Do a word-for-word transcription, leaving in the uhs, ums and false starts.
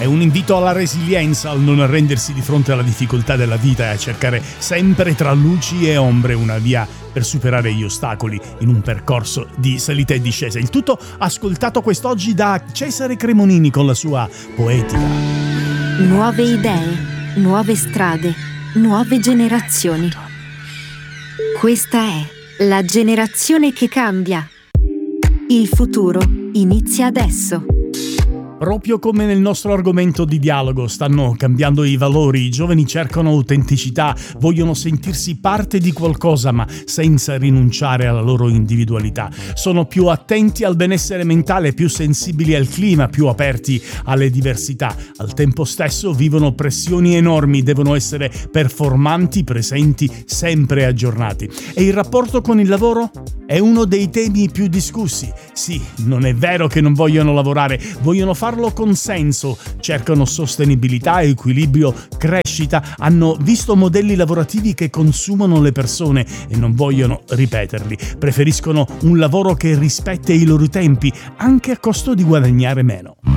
un invito alla resilienza, al non arrendersi di fronte alla difficoltà della vita e a cercare sempre tra luci e ombre una via per superare gli ostacoli in un percorso di salita e discesa. Il tutto ascoltato quest'oggi da Cesare Cremonini con la sua poetica. Nuove idee, nuove strade, nuove generazioni. Questa è la generazione che cambia. Il futuro inizia adesso. Proprio come nel nostro argomento di dialogo, stanno cambiando i valori, i giovani cercano autenticità, vogliono sentirsi parte di qualcosa ma senza rinunciare alla loro individualità. Sono più attenti al benessere mentale, più sensibili al clima, più aperti alle diversità. Al tempo stesso vivono pressioni enormi, devono essere performanti, presenti, sempre aggiornati. E il rapporto con il lavoro? È uno dei temi più discussi. Sì, non è vero che non vogliono lavorare, vogliono farlo con senso, cercano sostenibilità, equilibrio, crescita, hanno visto modelli lavorativi che consumano le persone e non vogliono ripeterli. Preferiscono un lavoro che rispetti i loro tempi, anche a costo di guadagnare meno.